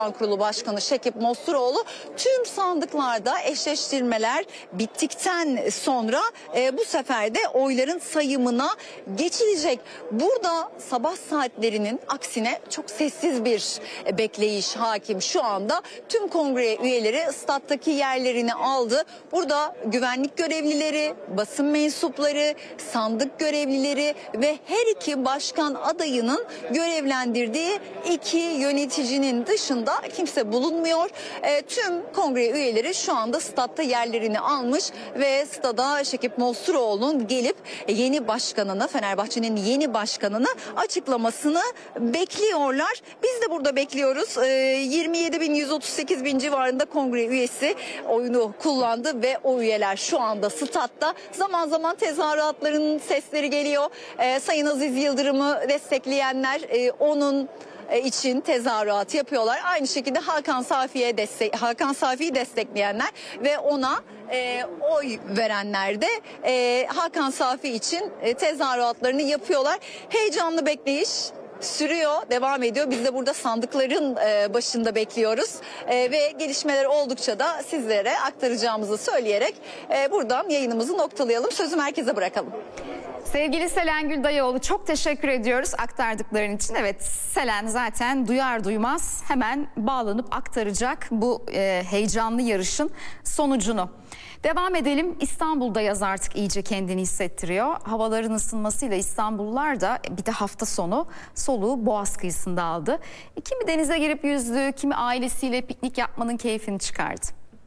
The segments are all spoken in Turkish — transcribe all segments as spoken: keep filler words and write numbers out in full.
Kurulu Başkanı Şekip Mosturoğlu tüm sandıklarda eşleştirmeler bittikten sonra e, bu sefer de oyların sayımına geçilecek. Burada sabah saatlerinin aksine çok sessiz bir e, bekleyiş hakim şu anda. Tüm kongre üyeleri stat'taki yerlerini aldı. Burada güvenlik görevlileri, basın mensupları, sandık görevlileri ve her iki başkan adayının görevlendirdiği iki yöneticinin dışında kimse bulunmuyor. E, tüm kongre üyeleri şu anda statta yerlerini almış ve stada Şekip Mosturoğlu'nun gelip yeni başkanını, Fenerbahçe'nin yeni başkanını açıklamasını bekliyorlar. Biz de burada bekliyoruz. E, yirmi yedi bin yüz otuz sekiz bin civarında kongre üyesi oyunu kullandı ve o üyeler şu anda statta. Zaman zaman tezahüratların sesleri geliyor. E, Sayın Aziz Yıldırım'ı destekleyenler e, onun için tezahürat yapıyorlar. Aynı şekilde Hakan Safi'ye destek Hakan Safi'yi destekleyenler ve ona e, oy verenler de e, Hakan Safi için e, tezahüratlarını yapıyorlar. Heyecanlı bekleyiş sürüyor, devam ediyor. Biz de burada sandıkların e, başında bekliyoruz e, ve gelişmeler oldukça da sizlere aktaracağımızı söyleyerek e, buradan yayınımızı noktalayalım. Sözü merkeze bırakalım. Sevgili Selen Güldayaoğlu, çok teşekkür ediyoruz aktardıkların için. Evet, Selen zaten duyar duymaz hemen bağlanıp aktaracak bu e, heyecanlı yarışın sonucunu. Devam edelim. İstanbul'da yaz artık iyice kendini hissettiriyor. Havaların ısınmasıyla İstanbullular da bir de hafta sonu soluğu Boğaz kıyısında aldı. Kimi denize girip yüzdü, kimi ailesiyle piknik yapmanın keyfini çıkardı.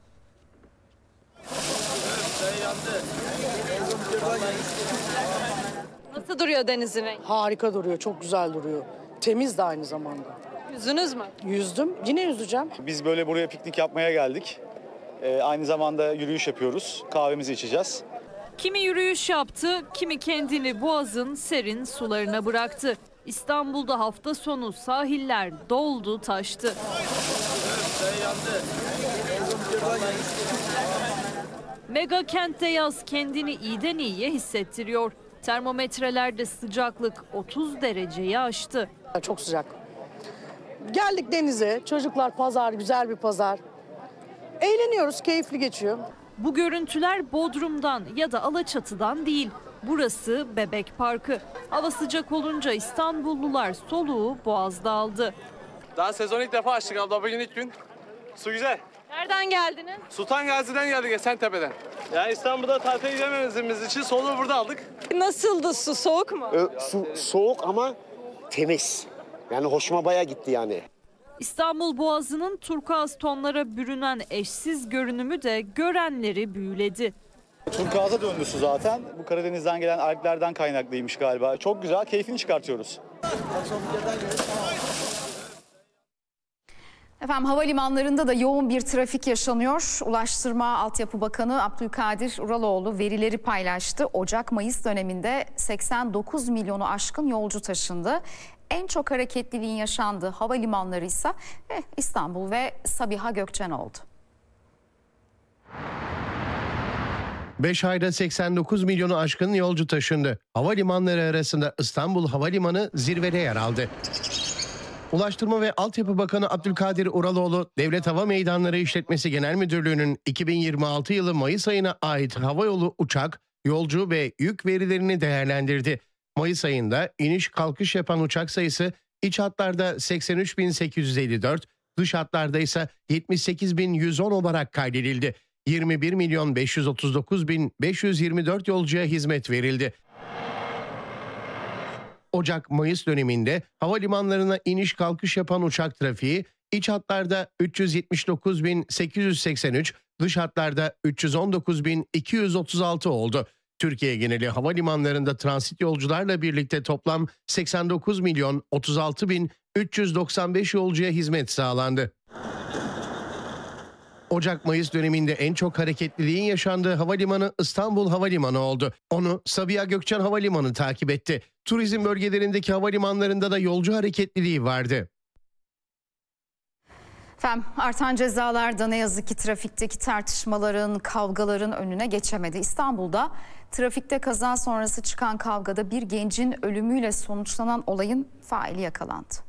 Nasıl duruyor denizin rengi? Harika duruyor, çok güzel duruyor. Temiz de aynı zamanda. Yüzünüz mü? Yüzdüm, yine yüzeceğim. Biz böyle buraya piknik yapmaya geldik. Ee, aynı zamanda yürüyüş yapıyoruz. Kahvemizi içeceğiz. Kimi yürüyüş yaptı, kimi kendini Boğaz'ın serin sularına bıraktı. İstanbul'da hafta sonu sahiller doldu taştı. Mega kentte yaz kendini iyiden iyiye hissettiriyor. Termometrelerde sıcaklık otuz dereceyi aştı. Çok sıcak. Geldik denize, çocuklar pazar, güzel bir pazar. Eğleniyoruz, keyifli geçiyor. Bu görüntüler Bodrum'dan ya da Alaçatı'dan değil. Burası Bebek Parkı. Hava sıcak olunca İstanbullular soluğu Boğaz'da aldı. Daha sezon ilk defa açtık abla, bugün ilk gün. Su güzel. Nereden geldiniz? Sultan Gazi'den geldik, Esentepe'den. Yani İstanbul'da tatile gidemememiz için soluğu burada aldık. Nasıldı su? Soğuk mu? Ö, su soğuk ama temiz. Yani hoşuma bayağı gitti yani. İstanbul Boğazı'nın turkuaz tonlara bürünen eşsiz görünümü de görenleri büyüledi. Turkuaz'a döndü su zaten. Bu Karadeniz'den gelen alglerden kaynaklıymış galiba. Çok güzel, keyfini çıkartıyoruz. Efendim, havalimanlarında da yoğun bir trafik yaşanıyor. Ulaştırma Altyapı Bakanı Abdülkadir Uraloğlu verileri paylaştı. Ocak-Mayıs döneminde seksen dokuz milyonu aşkın yolcu taşındı. En çok hareketliliğin yaşandığı havalimanları ise eh, İstanbul ve Sabiha Gökçen oldu. beş ayda seksen dokuz milyonu aşkın yolcu taşındı. Havalimanları arasında İstanbul Havalimanı zirvede yer aldı. Ulaştırma ve Altyapı Bakanı Abdülkadir Uraloğlu, Devlet Hava Meydanları İşletmesi Genel Müdürlüğü'nün iki bin yirmi altı yılı Mayıs ayına ait havayolu uçak, yolcu ve yük verilerini değerlendirdi. Mayıs ayında iniş kalkış yapan uçak sayısı iç hatlarda seksen üç bin sekiz yüz elli dört, dış hatlarda ise yetmiş sekiz bin yüz on olarak kaydedildi. yirmi bir milyon beş yüz otuz dokuz bin beş yüz yirmi dört yolcuya hizmet verildi. Ocak-Mayıs döneminde havalimanlarına iniş kalkış yapan uçak trafiği iç hatlarda üç yüz yetmiş dokuz bin sekiz yüz seksen üç, dış hatlarda üç yüz on dokuz bin iki yüz otuz altı oldu. Türkiye geneli havalimanlarında transit yolcularla birlikte toplam seksen dokuz milyon otuz altı bin üç yüz doksan beş yolcuya hizmet sağlandı. Ocak-Mayıs döneminde en çok hareketliliğin yaşandığı havalimanı İstanbul Havalimanı oldu. Onu Sabiha Gökçen Havalimanı takip etti. Turizm bölgelerindeki havalimanlarında da yolcu hareketliliği vardı. Efendim, artan cezalar da ne yazık ki trafikteki tartışmaların, kavgaların önüne geçemedi. İstanbul'da trafikte kaza sonrası çıkan kavgada bir gencin ölümüyle sonuçlanan olayın faili yakalandı.